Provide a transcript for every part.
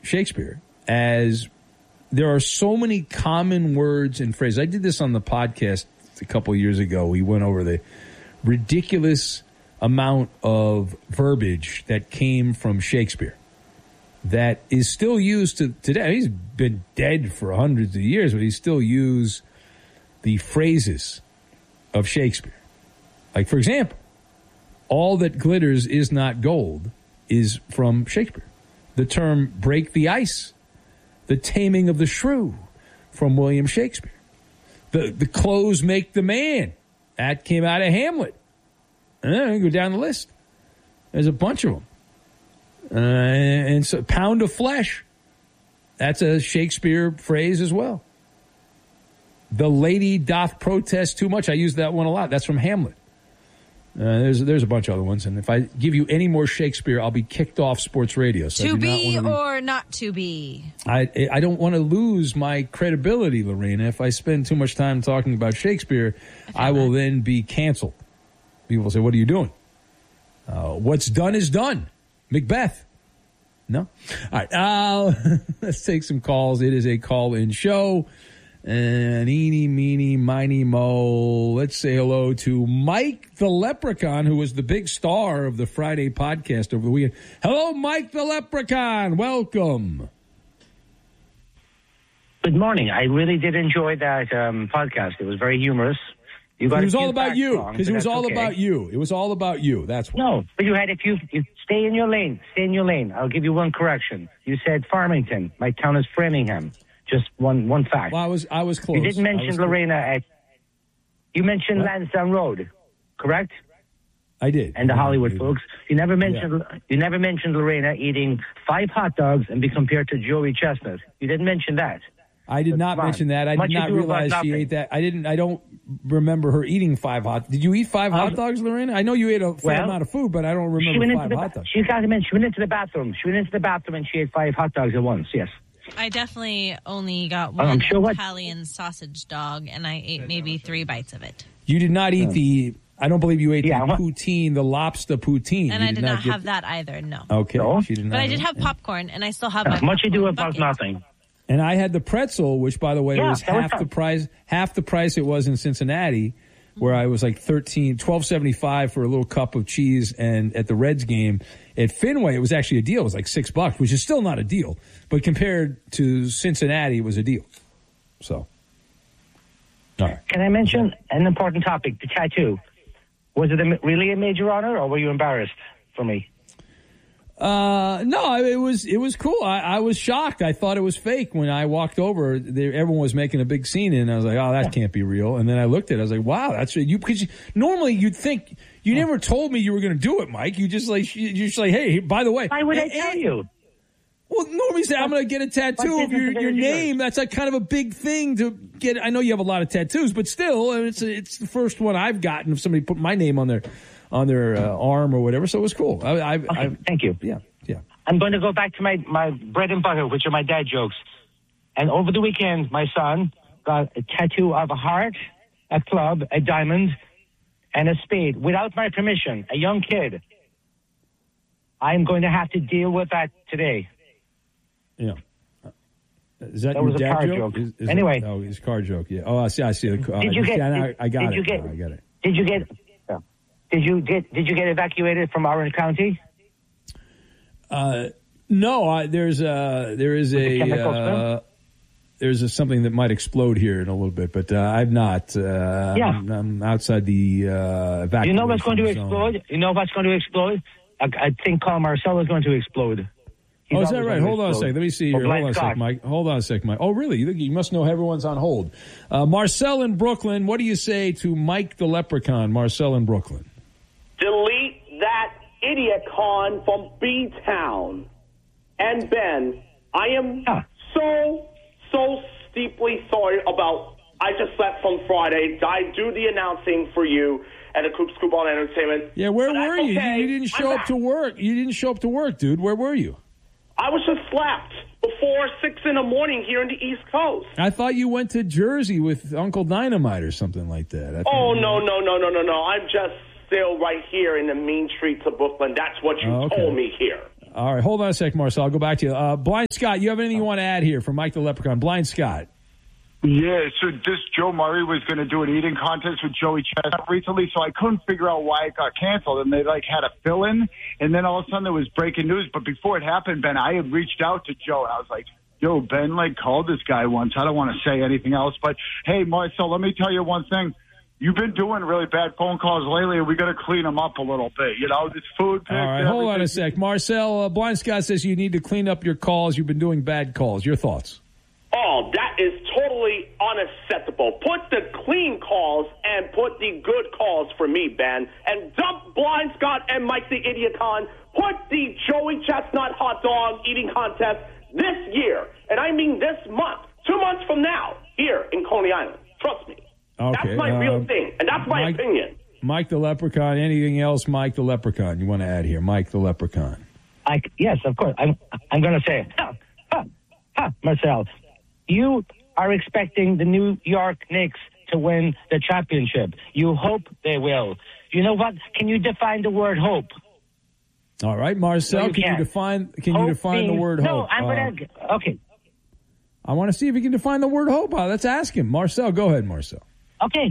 Shakespeare as there are so many common words and phrases. I did this on the podcast a couple of years ago. We went over the ridiculous amount of verbiage that came from Shakespeare that is still used to today. He's been dead for hundreds of years, but he still used the phrases of Shakespeare. Like, for example, all that glitters is not gold is from Shakespeare. The term break the ice, the taming of the shrew from William Shakespeare. The clothes make the man. That came out of Hamlet. And go down the list. There's a bunch of them. And so pound of flesh. That's a Shakespeare phrase as well. The lady doth protest too much. I use that one a lot. That's from Hamlet. There's a bunch of other ones. And if I give you any more Shakespeare, I'll be kicked off sports radio. So to be or not to be? I don't want to lose my credibility, Lorena. If I spend too much time talking about Shakespeare, I will then be canceled. People will say, what are you doing? What's done is done. Macbeth. No? All right. Let's take some calls. It is a call-in show. And eeny, meeny, miny, mo. Let's say hello to Mike the Leprechaun, who was the big star of the Friday podcast over the weekend. Hello, Mike the Leprechaun. Welcome. Good morning. I really did enjoy that podcast. It was very humorous. It was all about you, because it was all about you. It was all about you. That's why. No, but you stay in your lane. Stay in your lane. I'll give you one correction. You said Farmington. My town is Framingham. Just one fact. Well, I was close. You didn't mention Lorena. You mentioned Lansdowne Road, correct? I did. And the Hollywood folks. You never mentioned Lorena eating 5 hot dogs and be compared to Joey Chestnut. You didn't mention that. I did not mention that. I did not realize she ate that. I don't remember her eating 5 hot. Did you eat 5 hot dogs, Lorena? I know you ate a fair amount of food, but I don't remember 5 hot dogs. She went into the bathroom. She went into the bathroom and she ate 5 hot dogs at once. Yes. I definitely only got one Italian sausage dog, and I ate maybe 3 bites of it. You did not eat I don't believe you ate the poutine, the lobster poutine. And I did not have that either, no. Okay. No? She did not. But I did have popcorn, and I still have my much ado about nothing. And I had the pretzel, which, by the way, was half the price it was in Cincinnati, where I was like $12.75 for a little cup of cheese. And at the Reds game at Fenway, it was actually a deal. It was like $6, which is still not a deal. But compared to Cincinnati, it was a deal. So, all right. Can I mention an important topic, the tattoo? Was it really a major honor, or were you embarrassed for me? No, it was cool. I was shocked. I thought it was fake when I walked over. Everyone was making a big scene, and I was like, "Oh, that can't be real." And then I looked at it. I was like, "Wow, that's you." Because normally you'd think you never told me you were going to do it, Mike. You just like hey, by the way, why would I tell you? Well, normally say I'm going to get a tattoo of your name. That's like kind of a big thing to get. I know you have a lot of tattoos, but still, it's the first one I've gotten of somebody put my name on their arm or whatever, so it was cool. Thank you. Yeah. I'm going to go back to my bread and butter, which are my dad jokes. And over the weekend, my son got a tattoo of a heart, a club, a diamond, and a spade without my permission, a young kid. I'm going to have to deal with that today. Yeah. Is that was your a dad joke? Is anyway. His car joke, yeah. Oh, I see. Did you get I got it. Did you get evacuated from Orange County? No. There's something that might explode here in a little bit, but I've not. I'm outside the evacuation. You know what's going to explode? You know what's going to explode? I think Carl Marcello is going to explode. Oh, is that right? Hold on a second. Let me see here. Hold on a second, Mike. Hold on a second, Mike. Oh, really? You must know everyone's on hold. Marcel in Brooklyn, what do you say to Mike the Leprechaun? Marcel in Brooklyn. Delete that idiot con from B-Town. And Ben, I am so steeply sorry about, I just left from Friday. I do the announcing for you at the Coop Scoop on Entertainment. Yeah, where were you? Okay. You didn't show up to work. You didn't show up to work, dude. Where were you? I was just slept before 6 in the morning here in the East Coast. I thought you went to Jersey with Uncle Dynamite or something like that. No. I'm just still right here in the mean streets of Brooklyn. That's what you told me here. All right, hold on a sec, Marcel. I'll go back to you. Blind Scott, you have anything you want to add here from Mike the Leprechaun? Blind Scott. Yeah, so this Joe Murray was going to do an eating contest with Joey Chestnut recently, so I couldn't figure out why it got canceled. And they, had a fill-in, and then all of a sudden there was breaking news. But before it happened, Ben, I had reached out to Joe, and I was like, yo, Ben, called this guy once. I don't want to say anything else. But, hey, Marcel, let me tell you one thing. You've been doing really bad phone calls lately, and we got to clean them up a little bit. This food. All right, hold on a sec. Marcel, Blind Scott says you need to clean up your calls. You've been doing bad calls. Your thoughts? Oh, that is totally unacceptable. Put the clean calls and put the good calls for me, Ben. And dump Blind Scott and Mike the Idiocon. Put the Joey Chestnut hot dog eating contest this year. And I mean this month, 2 months from now, here in Coney Island. Trust me. Okay. That's my real thing, and that's my opinion. Mike the Leprechaun, anything else, Mike the Leprechaun, you want to add here? Mike the Leprechaun. Yes, of course. I'm going to say, Marcel, you are expecting the New York Knicks to win the championship. You hope they will. You know what? Can you define the word hope? All right, Marcel, can you define the word hope? No, I'm going to... Okay. I want to see if you can define the word hope. Let's ask him. Marcel, go ahead, Marcel. Okay.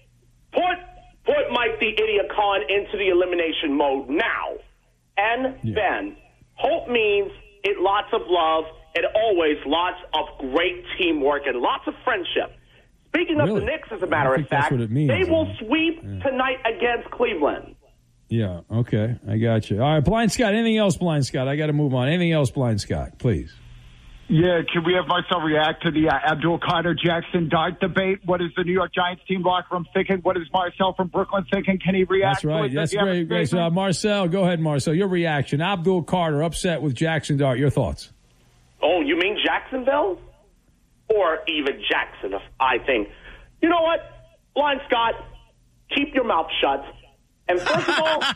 Put Mike the Idiocon into the elimination mode now. And Ben, hope means lots of love and always lots of great teamwork and lots of friendship. Speaking of the Knicks, as a matter of fact, they will sweep tonight against Cleveland. Yeah, okay. I got you. All right, Blind Scott, anything else, Blind Scott? I got to move on. Anything else, Blind Scott, please? Yeah, can we have Marcel react to the Abdul Qadir Jackson Dart debate? What is the New York Giants team locker room thinking? What is Marcel from Brooklyn thinking? Can he react? That's right. That's great. So, Marcel, go ahead, Marcel. Your reaction. Abdul Qadir upset with Jackson Dart. Your thoughts? Oh, you mean Jacksonville? Or even Jackson, I think. You know what, Blind Scott? Keep your mouth shut. And first of all,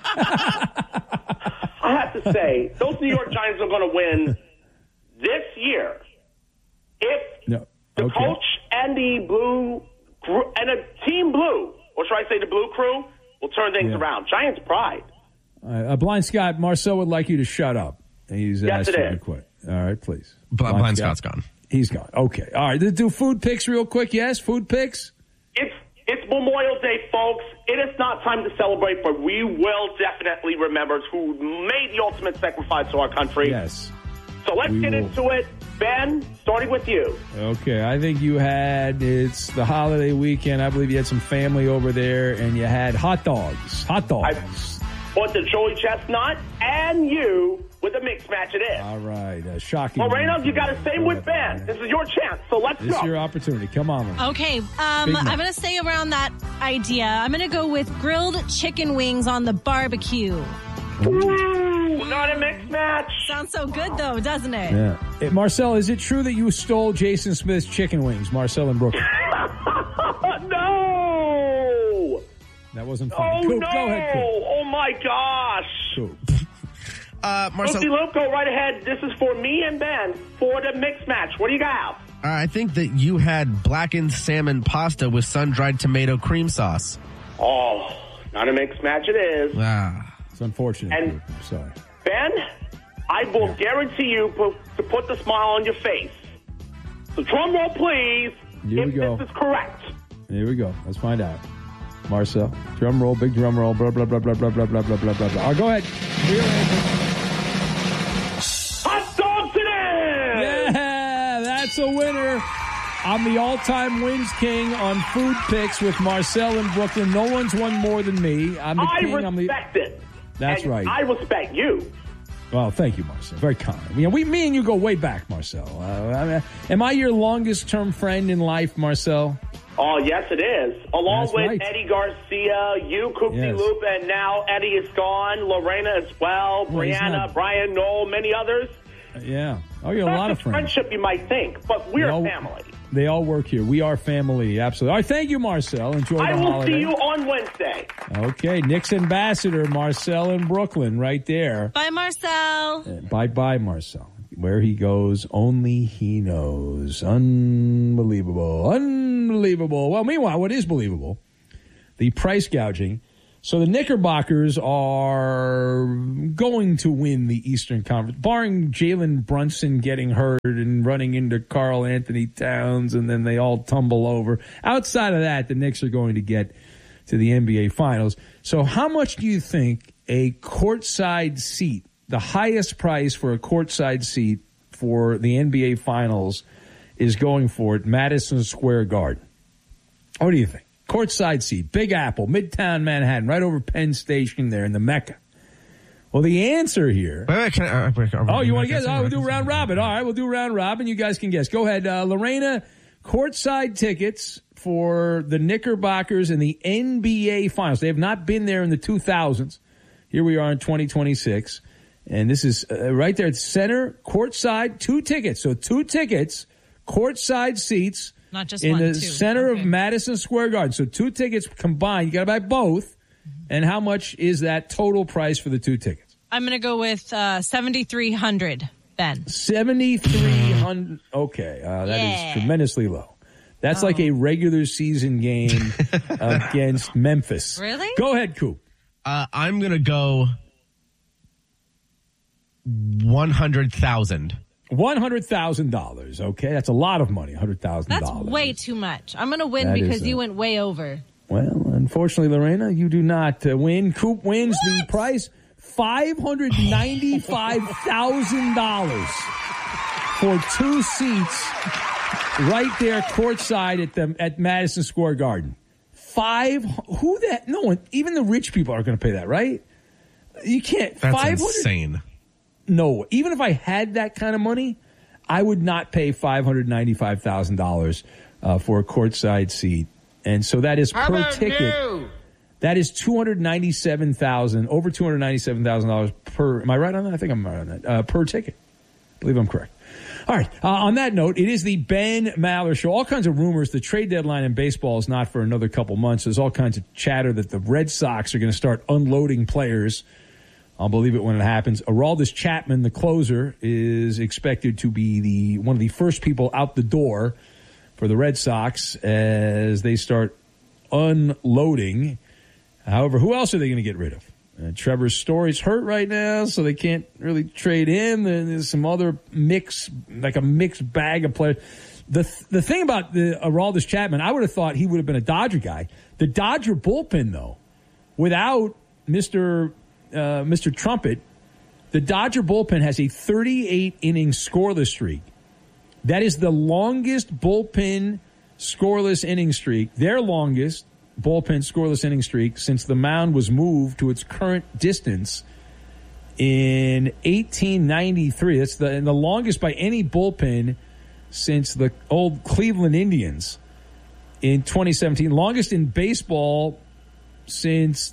I have to say, those New York Giants are going to win this year if the coach and the blue and a team blue, or should I say the blue crew, will turn things around. Giants pride. Blind Scott, Marcel would like you to shut up. He's asked you to quit. All right, please. Blind Scott's gone. He's gone. Okay. All right. Do food picks real quick. Yes, food picks. It's Memorial Day, folks. It is not time to celebrate, but we will definitely remember who made the ultimate sacrifice to our country. Yes. So let's get into it. Ben, starting with you. Okay, I think it's the holiday weekend. I believe you had some family over there, and you had hot dogs. Hot dogs. Bought the Joey Chestnut, and you with a mixed match it is. All right, shocking. Well, Reynolds, you got to stay with Ben. This is your chance, so let's go. This is your opportunity. Come on. Man. Okay, I'm going to stay around that idea. I'm going to go with grilled chicken wings on the barbecue. Ooh, not a mixed match. Sounds so good, though, doesn't it? Yeah. Marcel, is it true that you stole Jason Smith's chicken wings, Marcel in Brooklyn? No! That wasn't funny. Oh, Coop, no! Go ahead, Coop. Oh, my gosh! Coop. Marcel, Luke, go right ahead. This is for me and Ben for the mixed match. What do you got? I think that you had blackened salmon pasta with sun-dried tomato cream sauce. Oh, not a mixed match it is. It's unfortunate. And I'm sorry. Ben, I will guarantee you to put the smile on your face. So drum roll, please, Here we go. This is correct. Here we go. Let's find out. Marcel, drum roll, big drum roll, blah, blah, blah, blah, blah, blah, blah, blah, blah, blah. Go ahead. Real answer. Hot dogs it is! Yeah, that's a winner. I'm the all-time wins king on food picks with Marcel in Brooklyn. No one's won more than me. I'm the king. I respect it. That's right. I respect you. Well, thank you, Marcel. Very kind. Me and you go way back, Marcel. Am I your longest-term friend in life, Marcel? Oh, yes, it is. Along That's with right. Eddie Garcia, you, Koopy Loop, and now Eddie is gone, Lorena as well, Brianna, Brian, Noel, many others. Yeah. Oh, you're a lot of friends. Friendship, you might think, but we're family. They all work here. We are family, absolutely. All right, thank you, Marcel. Enjoy the holiday. I will see you on Wednesday. Okay, Knicks ambassador, Marcel in Brooklyn, right there. Bye, Marcel. Bye-bye, Marcel. Where he goes, only he knows. Unbelievable. Well, meanwhile, what is believable? The price gouging So the Knickerbockers are going to win the Eastern Conference, barring Jalen Brunson getting hurt and running into Karl Anthony Towns, and then they all tumble over. Outside of that, the Knicks are going to get to the NBA Finals. So how much do you think a courtside seat, the highest price for a courtside seat for the NBA Finals, is going for at Madison Square Garden? What do you think? Courtside seat, Big Apple, Midtown Manhattan, right over Penn Station there in the Mecca. Well, the answer here... Wait, you want to guess? Oh, we'll do round robin. All right, we'll do round robin. You guys can guess. Go ahead. Lorena, courtside tickets for the Knickerbockers in the NBA Finals. They have not been there in the 2000s. Here we are in 2026. And this is right there at center, courtside, 2 tickets. So 2 tickets, courtside seats... Not just in one, the two. center of Madison Square Garden. So 2 tickets combined. You got to buy both. And how much is that total price for the 2 tickets? I'm going to go with $7,300, Ben. $7,300. Okay, that is tremendously low. That's like a regular season game against Memphis. Really? Go ahead, Coop. I'm going to go 100,000. $100,000. Okay, that's a lot of money. $100,000. That's way too much. I'm going to win because you went way over. Well, unfortunately, Lorena, you do not win. Coop wins the price, $595,000 for 2 seats right there courtside at Madison Square Garden. No one, even the rich people are going to pay that, right? You can't. That's insane. No, even if I had that kind of money, I would not pay $595,000 for a courtside seat. And so that is per ticket. No? That is $297,000, over $297,000 per. Am I right on that? I think I'm right on that. Per ticket. I believe I'm correct. All right. On that note, it is the Ben Maller Show. All kinds of rumors. The trade deadline in baseball is not for another couple months. There's all kinds of chatter that the Red Sox are going to start unloading players. I'll believe it when it happens. Aroldis Chapman, the closer, is expected to be one of the first people out the door for the Red Sox as they start unloading. However, who else are they going to get rid of? Trevor Story's hurt right now, so they can't really trade him. There's some other mixed bag of players. The thing about the Aroldis Chapman, I would have thought he would have been a Dodger guy. The Dodger bullpen, though, without Mr. Trumpet, the Dodger bullpen has a 38-inning scoreless streak. That is the longest bullpen scoreless inning streak, their longest bullpen scoreless inning streak since the mound was moved to its current distance in 1893. That's the longest by any bullpen since the old Cleveland Indians in 2017. Longest in baseball since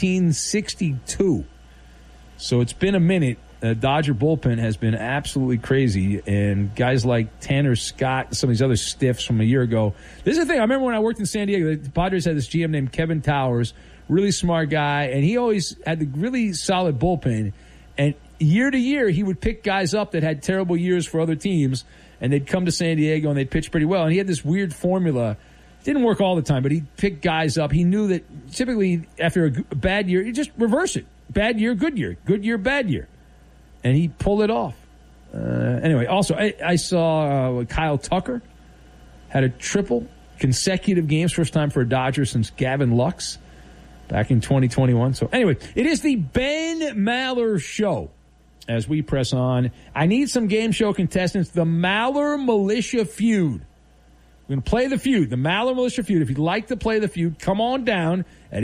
1962. So it's been a minute. Dodger bullpen has been absolutely crazy, and guys like Tanner Scott and some of these other stiffs from a year ago. This is the thing. I remember when I worked in San Diego, the Padres had this GM named Kevin Towers, really smart guy, and he always had the really solid bullpen. And year to year, he would pick guys up that had terrible years for other teams, and they'd come to San Diego and they'd pitch pretty well. And he had this weird formula. It didn't work all the time, but he'd pick guys up. He knew that typically after a bad year, he'd just reverse it. Bad year, good year. Good year, bad year. And he pulled it off. Anyway, also, I saw Kyle Tucker had a triple consecutive games, first time for a Dodger since Gavin Lux back in 2021. So anyway, it is the Ben Maller Show as we press on. I need some game show contestants. The Maller Militia Feud. We're going to play the feud, the Maller Militia Feud. If you'd like to play the feud, come on down at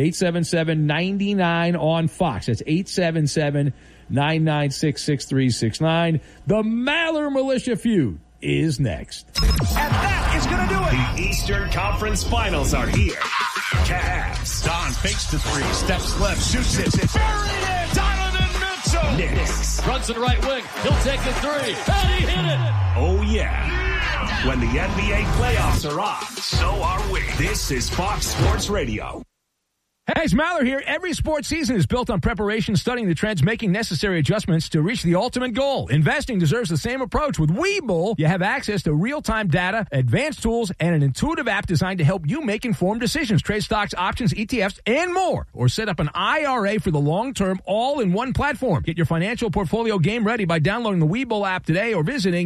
877-99 on Fox. That's 877-996-6369. The Maller Militia Feud is next. And that is going to do it. The Eastern Conference Finals are here. Cavs. Don fakes the three, steps left, shoots it. Buried it. Donovan Mitchell. Knicks. Runs to the right wing. He'll take the three. And he hit it. Oh, yeah. When the NBA playoffs are on, so are we. This is Fox Sports Radio. Hey, it's Maller here. Every sports season is built on preparation, studying the trends, making necessary adjustments to reach the ultimate goal. Investing deserves the same approach. With Webull, you have access to real-time data, advanced tools, and an intuitive app designed to help you make informed decisions. Trade stocks, options, ETFs, and more. Or set up an IRA for the long term, all in one platform. Get your financial portfolio game ready by downloading the Webull app today or visiting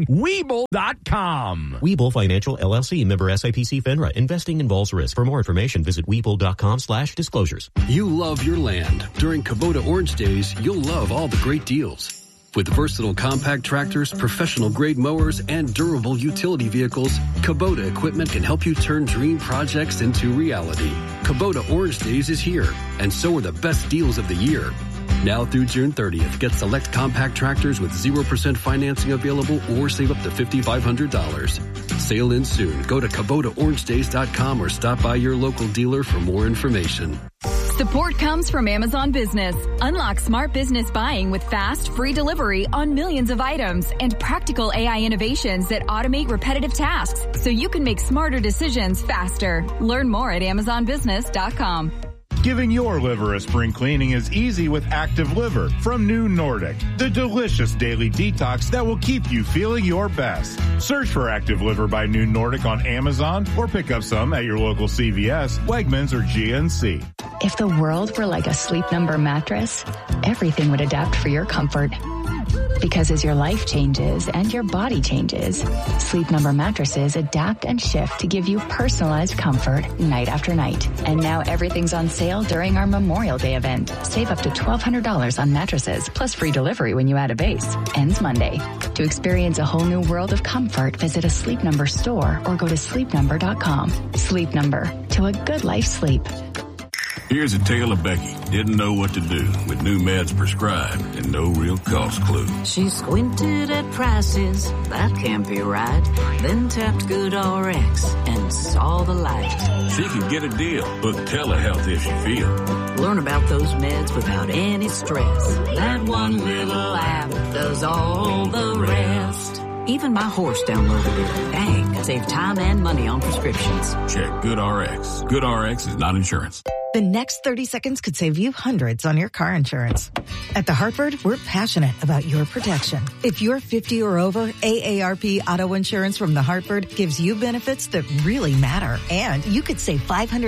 Webull.com. Webull Financial LLC, member SIPC FINRA. Investing involves risk. For more information, visit Webull.com/disclosures. You love your land. During Kubota Orange Days, you'll love all the great deals. With versatile compact tractors, professional-grade mowers, and durable utility vehicles, Kubota equipment can help you turn dream projects into reality. Kubota Orange Days is here, and so are the best deals of the year. Now through June 30th, get select compact tractors with 0% financing available or save up to $5,500. Sale ends soon. Go to KubotaOrangeDays.com or stop by your local dealer for more information. Support comes from Amazon Business. Unlock smart business buying with fast, free delivery on millions of items and practical AI innovations that automate repetitive tasks so you can make smarter decisions faster. Learn more at AmazonBusiness.com. Giving your liver a spring cleaning is easy with Active Liver from New Nordic, the delicious daily detox that will keep you feeling your best. Search for Active Liver by New Nordic on Amazon or pick up some at your local CVS, Wegmans, or GNC. If the world were like a Sleep Number mattress, everything would adapt for your comfort. Because as your life changes and your body changes, Sleep Number mattresses adapt and shift to give you personalized comfort night after night. And now everything's on sale during our Memorial Day event. Save up to $1,200 on mattresses, plus free delivery when you add a base. Ends Monday. To experience a whole new world of comfort, visit a Sleep Number store or go to sleepnumber.com. Sleep Number. To a good life sleep. Here's a tale of Becky. Didn't know what to do with new meds prescribed and no real cost clue. She squinted at prices, that can't be right. Then tapped GoodRx and saw the light. She could get a deal. Book telehealth if she feels. Learn about those meds without any stress. That one little app does all the rest. Even my horse downloaded it. Dang, save time and money on prescriptions. Check GoodRx. GoodRx is not insurance. The next 30 seconds could save you hundreds on your car insurance. At The Hartford, we're passionate about your protection. If you're 50 or over, AARP Auto Insurance from The Hartford gives you benefits that really matter. And you could save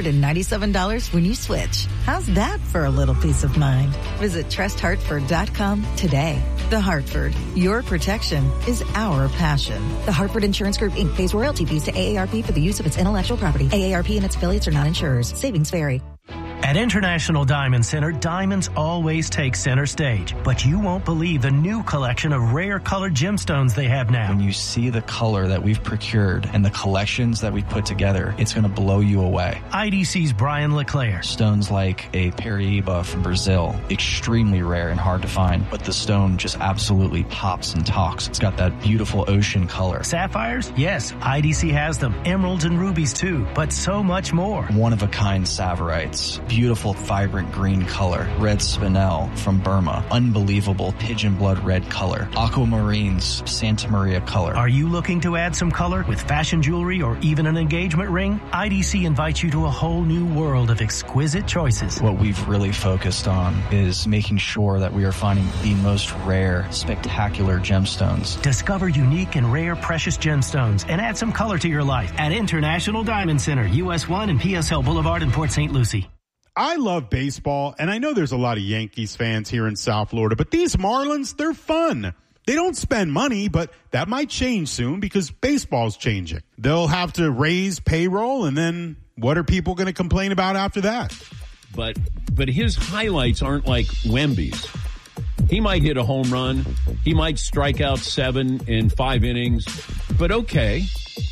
$597 when you switch. How's that for a little peace of mind? Visit TrustHartford.com today. The Hartford, your protection is our passion. The Hartford Insurance Group, Inc. pays royalty fees to AARP for the use of its intellectual property. AARP and its affiliates are not insurers. Savings vary. At International Diamond Center, diamonds always take center stage, but you won't believe the new collection of rare colored gemstones they have now. When you see the color that we've procured and the collections that we've put together, it's going to blow you away. IDC's Brian LeClaire. Stones like a Paraíba from Brazil, extremely rare and hard to find, but the stone just absolutely pops and talks. It's got that beautiful ocean color. Sapphires? Yes, IDC has them. Emeralds and rubies too, but so much more. One-of-a-kind Saverites. Beautiful, vibrant green color. Red Spinel from Burma. Unbelievable pigeon blood red color. Aquamarines, Santa Maria color. Are you looking to add some color with fashion jewelry or even an engagement ring? IDC invites you to a whole new world of exquisite choices. What we've really focused on is making sure that we are finding the most rare, spectacular gemstones. Discover unique and rare precious gemstones and add some color to your life at International Diamond Center, US 1 and PSL Boulevard in Port St. Lucie. I love baseball, and I know there's a lot of Yankees fans here in South Florida, but these Marlins, they're fun. They don't spend money, but that might change soon because baseball's changing. They'll have to raise payroll, and then what are people going to complain about after that? But his highlights aren't like Wemby's. He might hit a home run. He might strike out 7 in 5 innings. But okay,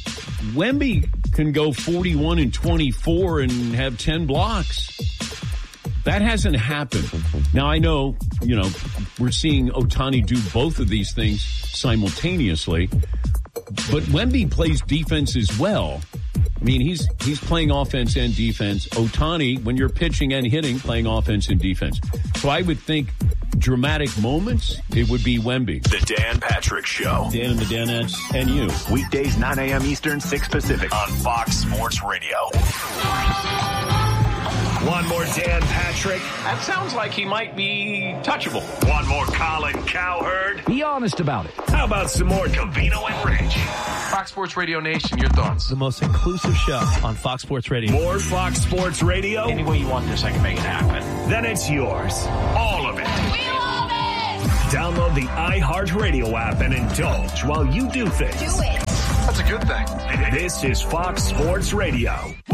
Wemby can go 41 and 24 and have 10 blocks. That hasn't happened. Now, I know, we're seeing Ohtani do both of these things simultaneously, but Wemby plays defense as well. I mean, he's playing offense and defense. Ohtani, when you're pitching and hitting, playing offense and defense. So I would think dramatic moments, it would be Wemby. The Dan Patrick Show. Dan and the Danettes and you. Weekdays, 9 a.m. Eastern, 6 Pacific on Fox Sports Radio. One more Dan Patrick. That sounds like he might be touchable. One more Colin Cowherd. Be honest about it. How about some more Covino and Rich? Fox Sports Radio Nation, your thoughts? The most inclusive show on Fox Sports Radio. More Fox Sports Radio? Any way you want this, I can make it happen. Then it's yours. All of it. We love it! Download the iHeartRadio app and indulge while you do things. Do it. That's a good thing. This is Fox Sports Radio.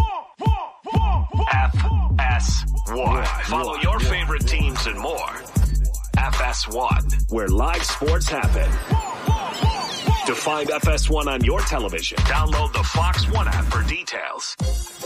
FS1. Follow your favorite teams and more. FS1, where live sports happen. To find FS1 on your television, download the Fox One app for details.